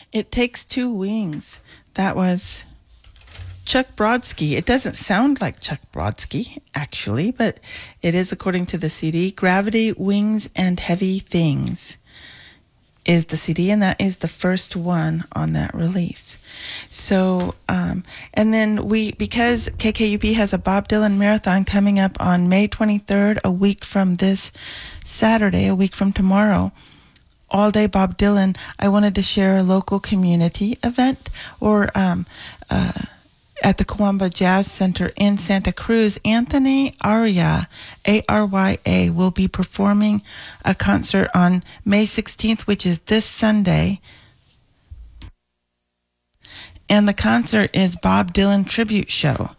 It Takes Two Wings. That was Chuck Brodsky. It doesn't sound like Chuck Brodsky, actually, but it is according to the CD. Gravity, Wings, and Heavy Things is the CD, and that is the first one on that release. So, and then because KKUP has a Bob Dylan marathon coming up on May 23rd, a week from this Saturday, a week from tomorrow, all day Bob Dylan, I wanted to share a local community event or at the Kiwamba Jazz Center in Santa Cruz. Anthony Arya, A-R-Y-A, will be performing a concert on May 16th, which is this Sunday. And the concert is Bob Dylan Tribute Show.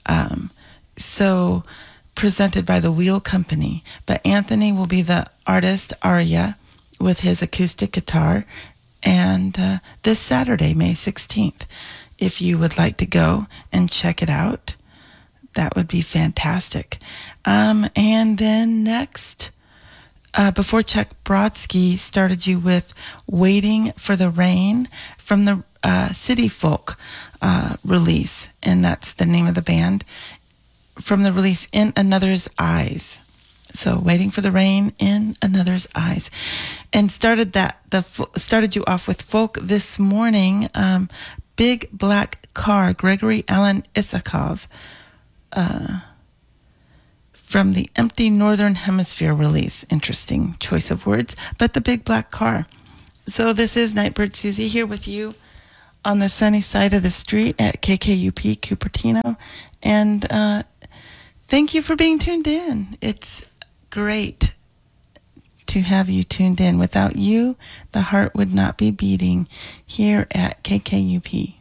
So presented by the Wheel Company. But Anthony will be the artist, Arya, with his acoustic guitar. And this Saturday, May 16th. If you would like to go and check it out, that would be fantastic. And then next, before Chuck Brodsky started you with Waiting for the Rain from the City Folk release, and that's the name of the band, from the release In Another's Eyes. So Waiting for the Rain, In Another's Eyes. And started you off with folk this morning, Big Black Car, Gregory Alan Isakov, from the Empty Northern Hemisphere release. Interesting choice of words, but the Big Black Car. So this is Nightbird Susie here with you on the sunny side of the street at KKUP Cupertino. And thank you for being tuned in. It's great to have you tuned in. Without you, the heart would not be beating here at KKUP.